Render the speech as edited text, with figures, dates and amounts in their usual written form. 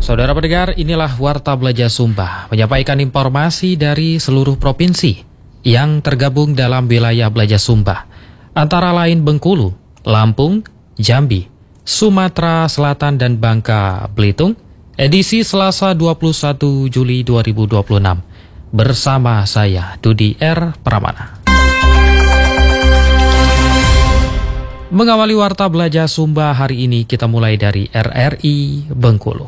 Saudara pendengar, inilah Warta Belajar Sumba, menyampaikan informasi dari seluruh provinsi yang tergabung dalam wilayah Belajar Sumba, antara lain Bengkulu, Lampung, Jambi, Sumatera Selatan, dan Bangka Belitung, edisi Selasa 21 Juli 2026. Bersama saya, Dudi R. Pramana. Mengawali Warta Belajar Sumba hari ini, kita mulai dari RRI Bengkulu.